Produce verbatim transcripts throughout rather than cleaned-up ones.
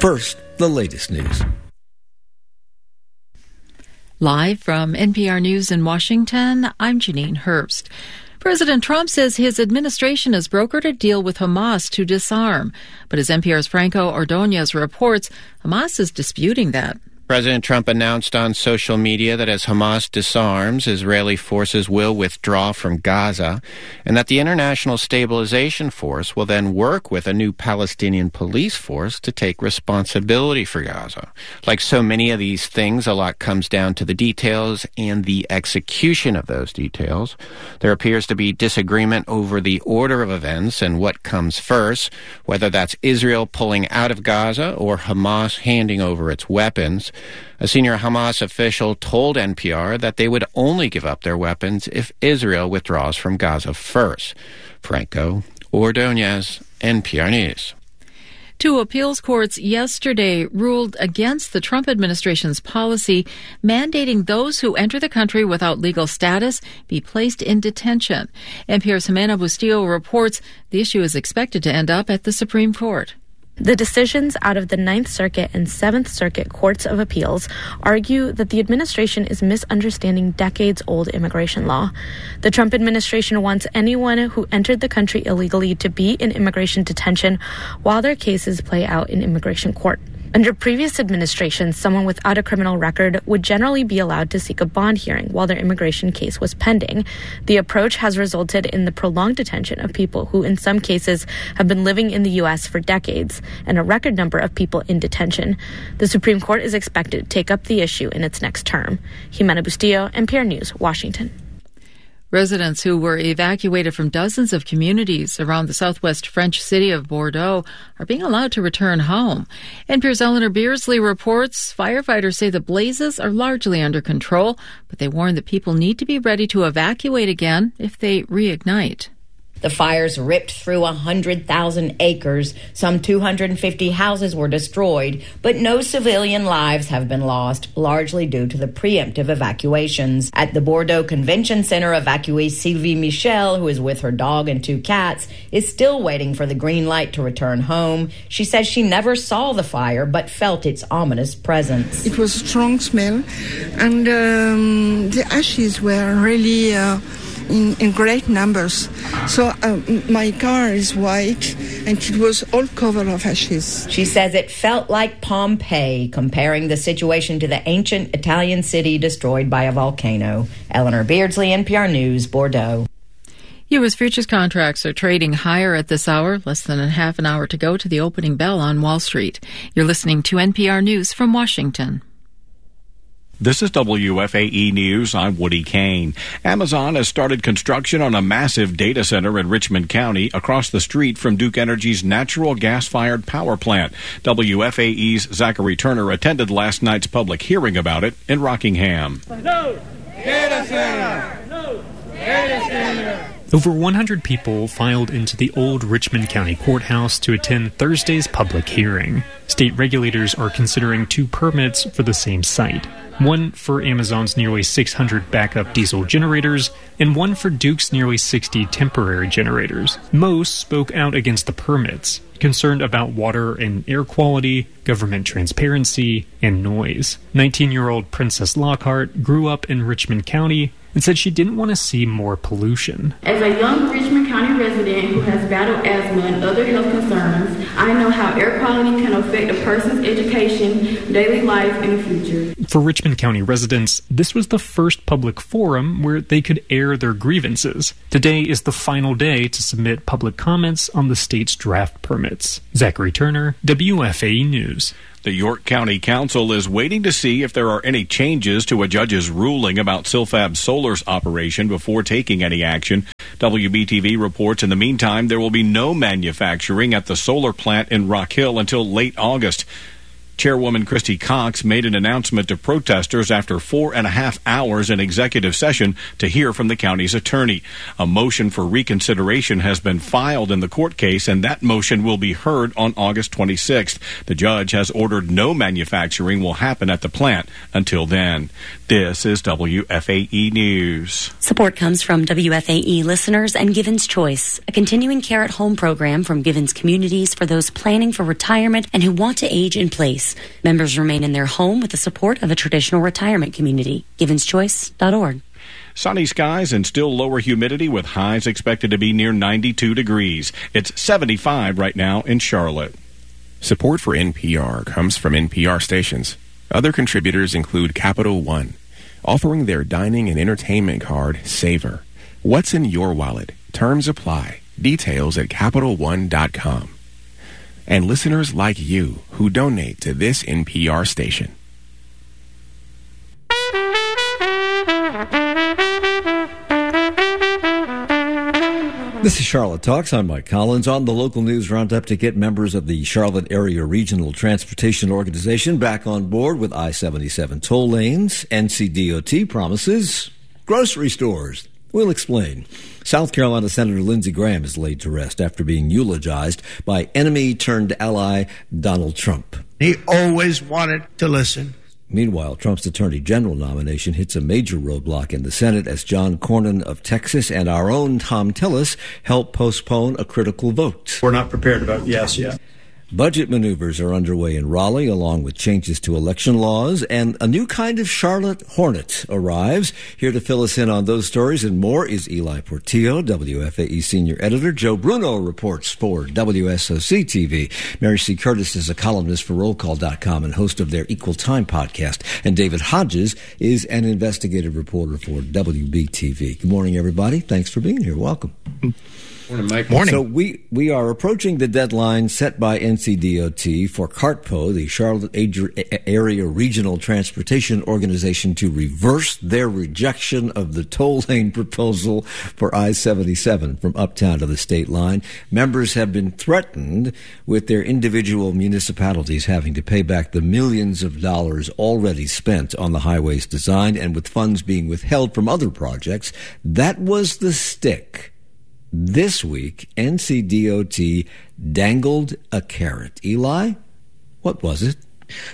First, the latest news. Live from N P R News in Washington, I'm Janine Herbst. President Trump says his administration has brokered a deal with Hamas to disarm. But as N P R's Franco Ordonez reports, Hamas is disputing that. President Trump announced on social media that as Hamas disarms, Israeli forces will withdraw from Gaza, and that the International Stabilization Force will then work with a new Palestinian police force to take responsibility for Gaza. Like so many of these things, a lot comes down to the details and the execution of those details. There appears to be disagreement over the order of events and what comes first, whether that's Israel pulling out of Gaza or Hamas handing over its weapons. A senior Hamas official told N P R that they would only give up their weapons if Israel withdraws from Gaza first. Franco Ordonez, N P R News. Two appeals courts yesterday ruled against the Trump administration's policy mandating those who enter the country without legal status be placed in detention. N P R's Jimena Bustillo reports the issue is expected to end up at the Supreme Court. The decisions out of the Ninth Circuit and Seventh Circuit Courts of Appeals argue that the administration is misunderstanding decades-old immigration law. The Trump administration wants anyone who entered the country illegally to be in immigration detention while their cases play out in immigration court. Under previous administrations, someone without a criminal record would generally be allowed to seek a bond hearing while their immigration case was pending. The approach has resulted in the prolonged detention of people who, in some cases, have been living in the U S for decades, and a record number of people in detention. The Supreme Court is expected to take up the issue in its next term. Jimena Bustillo, N P R News, Washington. Residents who were evacuated from dozens of communities around the southwest French city of Bordeaux are being allowed to return home. N P R's Eleanor Beardsley reports firefighters say the blazes are largely under control, but they warn that people need to be ready to evacuate again if they reignite. The fires ripped through one hundred thousand acres. Some two hundred fifty houses were destroyed, but no civilian lives have been lost, largely due to the preemptive evacuations. At the Bordeaux Convention Center, evacuee Sylvie Michel, who is with her dog and two cats, is still waiting for the green light to return home. She says she never saw the fire, but felt its ominous presence. It was a strong smell, and um, the ashes were really... Uh In, in great numbers. So um, my car is white and it was all covered of ashes. She says it felt like Pompeii, comparing the situation to the ancient Italian city destroyed by a volcano. Eleanor Beardsley, N P R News, Bordeaux. U S futures contracts are trading higher at this hour, less than a half an hour to go to the opening bell on Wall Street. You're listening to N P R News from Washington. This is W F A E News. I'm Woody Kane. Amazon has started construction on a massive data center in Richmond County across the street from Duke Energy's natural gas-fired power plant. W F A E's Zachary Turner attended last night's public hearing about it in Rockingham. No data center! No data center! Over one hundred people filed into the old Richmond County Courthouse to attend Thursday's public hearing. State regulators are considering two permits for the same site. One for Amazon's nearly six hundred backup diesel generators, and one for Duke's nearly sixty temporary generators. Most spoke out against the permits, concerned about water and air quality, government transparency, and noise. nineteen-year-old Princess Lockhart grew up in Richmond County and said she didn't want to see more pollution. As a young Richmond County resident who has battled asthma and other health concerns, I know how air quality can affect a person's education, daily life, and future. For Richmond County residents, this was the first public forum where they could air their grievances. Today is the final day to submit public comments on the state's draft permits. Zachary Turner, W F A E News. The York County Council is waiting to see if there are any changes to a judge's ruling about Silfab Solar's operation before taking any action. W B T V reports in the meantime there will be no manufacturing at the solar plant in Rock Hill until late August. Chairwoman Christy Cox made an announcement to protesters after four and a half hours in executive session to hear from the county's attorney. A motion for reconsideration has been filed in the court case, and that motion will be heard on August twenty-sixth. The judge has ordered no manufacturing will happen at the plant until then. This is W F A E News. Support comes from W F A E listeners and Givens Choice, a continuing care at home program from Givens Communities for those planning for retirement and who want to age in place. Members remain in their home with the support of a traditional retirement community. Givens Choice dot org. Sunny skies and still lower humidity with highs expected to be near ninety-two degrees. It's seventy-five right now in Charlotte. Support for N P R comes from N P R stations. Other contributors include Capital One, offering their dining and entertainment card, Savor. What's in your wallet? Terms apply. Details at Capital One dot com. And listeners like you who donate to this N P R station. This is Charlotte Talks. I'm Mike Collins. On the local news roundup, to get members of the Charlotte Area Regional Transportation Organization back on board with I seventy-seven toll lanes, N C D O T promises grocery stores. We'll explain. South Carolina Senator Lindsey Graham is laid to rest after being eulogized by enemy-turned-ally Donald Trump. He always wanted to listen. Meanwhile, Trump's Attorney General nomination hits a major roadblock in the Senate as John Cornyn of Texas and our own Thom Tillis help postpone a critical vote. We're not prepared to vote yes yet. Budget maneuvers are underway in Raleigh, along with changes to election laws, and a new kind of Charlotte Hornet arrives. Here to fill us in on those stories and more is Eli Portillo, W F A E senior editor. Joe Bruno reports for W S O C T V. Mary C. Curtis is a columnist for roll call dot com and host of their Equal Time podcast. And David Hodges is an investigative reporter for W B T V. Good morning, everybody. Thanks for being here. Welcome. Morning, Mike. Morning. So we, we are approaching the deadline set by N C D O T for CARTPO, the Charlotte Area Regional Transportation Organization, to reverse their rejection of the toll lane proposal for I seventy-seven from uptown to the state line. Members have been threatened with their individual municipalities having to pay back the millions of dollars already spent on the highway's design, and with funds being withheld from other projects. That was the stick. This week, N C D O T dangled a carrot. Eli, what was it?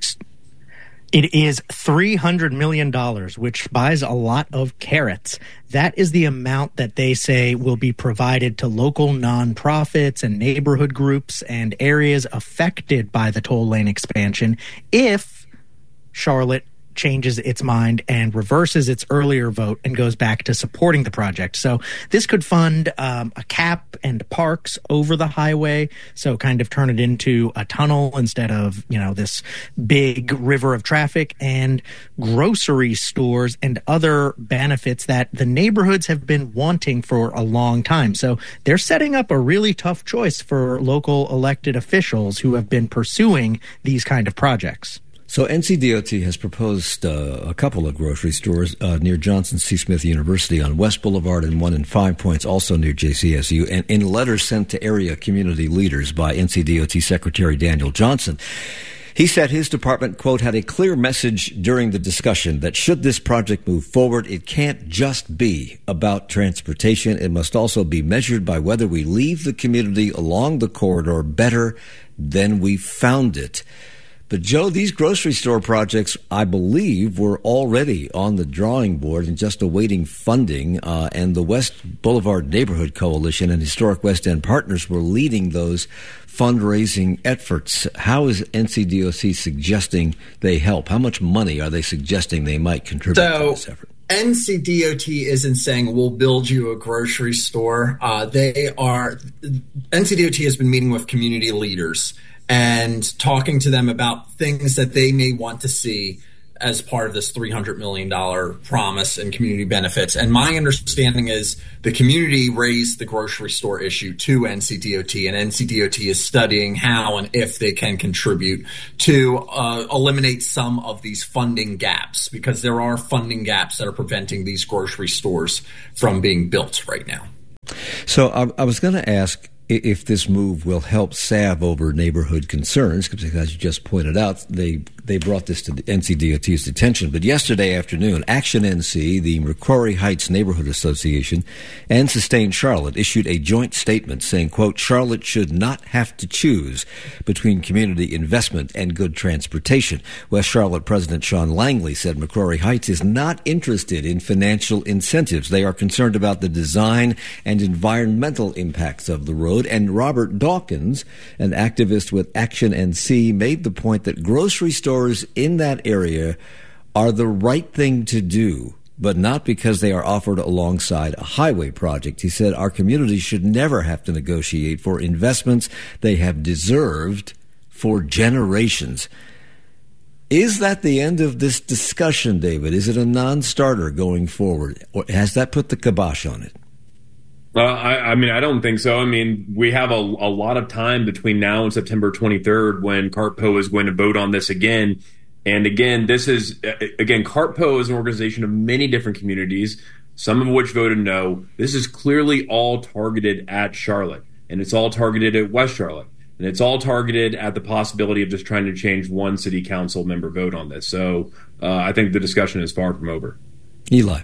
It is three hundred million dollars, which buys a lot of carrots. That is the amount that they say will be provided to local nonprofits and neighborhood groups and areas affected by the toll lane expansion if Charlotte changes its mind and reverses its earlier vote and goes back to supporting the project. So this could fund um, a cap and parks over the highway, so kind of turn it into a tunnel instead of, you know, this big river of traffic, and grocery stores and other benefits that the neighborhoods have been wanting for a long time. So they're setting up a really tough choice for local elected officials who have been pursuing these kind of projects. So N C D O T has proposed uh, a couple of grocery stores uh, near Johnson C. Smith University on West Boulevard and one in Five Points, also near J C S U. And in letters sent to area community leaders by N C D O T Secretary Daniel Johnson, he said his department, quote, had a clear message during the discussion that should this project move forward, it can't just be about transportation. It must also be measured by whether we leave the community along the corridor better than we found it. But, Joe, these grocery store projects, I believe, were already on the drawing board and just awaiting funding, uh, and the West Boulevard Neighborhood Coalition and Historic West End Partners were leading those fundraising efforts. How is N C D O C suggesting they help? How much money are they suggesting they might contribute so, to this effort? N C D O T isn't saying we'll build you a grocery store. Uh, they are N C D O T has been meeting with community leaders and talking to them about things that they may want to see as part of this three hundred million dollars promise and community benefits. And my understanding is the community raised the grocery store issue to N C D O T, and N C D O T is studying how and if they can contribute to uh, eliminate some of these funding gaps, because there are funding gaps that are preventing these grocery stores from being built right now. So I, I was going to ask, if this move will help salve over neighborhood concerns, because as you just pointed out, they they brought this to the N C D O T's attention. But yesterday afternoon, Action N C, the McCrory Heights Neighborhood Association, and Sustain Charlotte issued a joint statement saying, quote, Charlotte should not have to choose between community investment and good transportation. West Charlotte President Sean Langley said McCrory Heights is not interested in financial incentives. They are concerned about the design and environmental impacts of the road. And Robert Dawkins, an activist with Action N C, made the point that grocery stores in that area are the right thing to do, but not because they are offered alongside a highway project. He said our communities should never have to negotiate for investments they have deserved for generations. Is that the end of this discussion, David? Is it a non-starter going forward, or has that put the kibosh on it? Uh, I, I mean, I don't think so. I mean, we have a, a lot of time between now and September twenty-third when CartPo is going to vote on this again. And again, this is, again, CartPo is an organization of many different communities, some of which voted no. This is clearly all targeted at Charlotte, and it's all targeted at West Charlotte. And it's all targeted at the possibility of just trying to change one city council member vote on this. So uh, I think the discussion is far from over. Eli.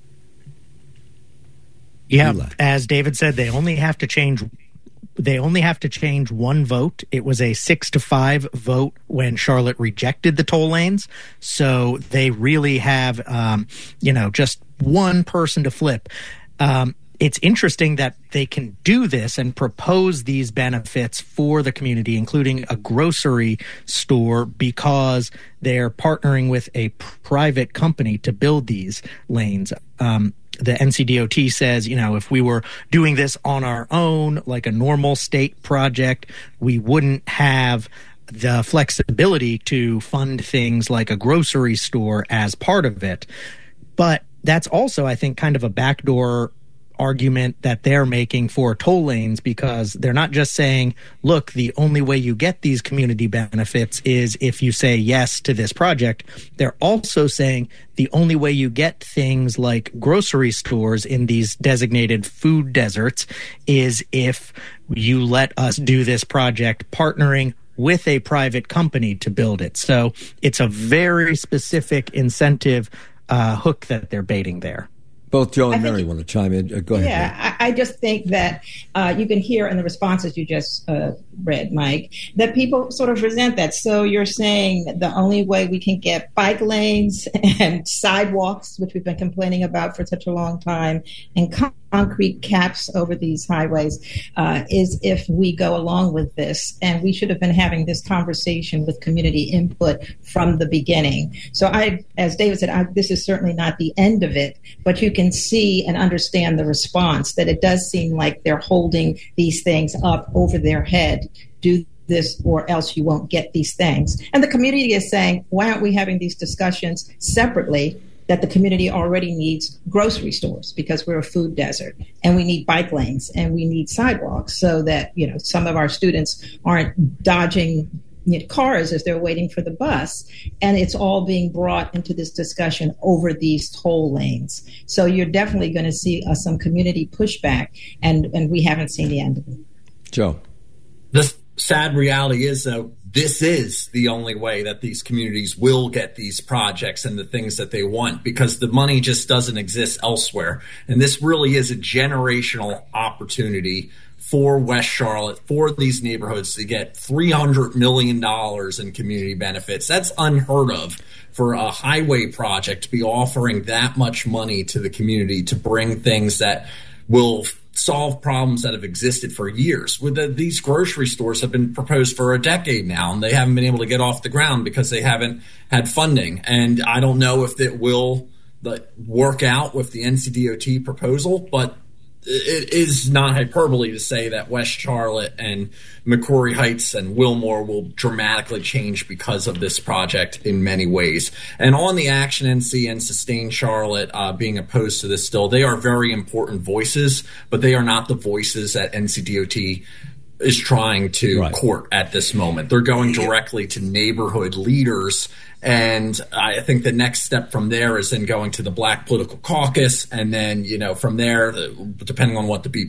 Yeah, as David said, they only have to change. They only have to change one vote. It was a six to five vote when Charlotte rejected the toll lanes. So they really have, um, you know, just one person to flip. Um, it's interesting that they can do this and propose these benefits for the community, including a grocery store, because they're partnering with a private company to build these lanes. Um, The N C D O T says, you know, if we were doing this on our own, like a normal state project, we wouldn't have the flexibility to fund things like a grocery store as part of it. But that's also, I think, kind of a backdoor argument that they're making for toll lanes, because they're not just saying, look, the only way you get these community benefits is if you say yes to this project. They're also saying the only way you get things like grocery stores in these designated food deserts is if you let us do this project partnering with a private company to build it. So it's a very specific incentive uh, hook that they're baiting there. Both Joe and Mary want to chime in. Uh, go ahead. Yeah, I, I just think that uh, you can hear in the responses you just uh, read, Mike, that people sort of resent that. So you're saying that the only way we can get bike lanes and sidewalks, which we've been complaining about for such a long time, and con- concrete caps over these highways, uh, is if we go along with this. And we should have been having this conversation with community input from the beginning. So I, as David said, I, this is certainly not the end of it, but you can can see and understand the response, that it does seem like they're holding these things up over their head. Do this or else you won't get these things. And the community is saying, why aren't we having these discussions separately, that the community already needs grocery stores because we're a food desert, and we need bike lanes and we need sidewalks so that, you know, some of our students aren't dodging cars as they're waiting for the bus, and it's all being brought into this discussion over these toll lanes. So you're definitely going to see uh, some community pushback, and, and we haven't seen the end of it. Joe. The sad reality is, though, this is the only way that these communities will get these projects and the things that they want, because the money just doesn't exist elsewhere. And this really is a generational opportunity for West Charlotte, for these neighborhoods to get three hundred million dollars in community benefits. That's unheard of for a highway project to be offering that much money to the community to bring things that will solve problems that have existed for years. With the, these grocery stores have been proposed for a decade now, and they haven't been able to get off the ground because they haven't had funding. And I don't know if it will the, work out with the N C D O T proposal, but it is not hyperbole to say that West Charlotte and McCrory Heights and Wilmore will dramatically change because of this project in many ways. And on the Action N C and Sustain Charlotte uh, being opposed to this still, they are very important voices, but they are not the voices that N C D O T is trying to right. court at this moment. They're going directly to neighborhood leaders. And I think the next step from there is then going to the Black Political Caucus. And then, you know, from there, depending on what the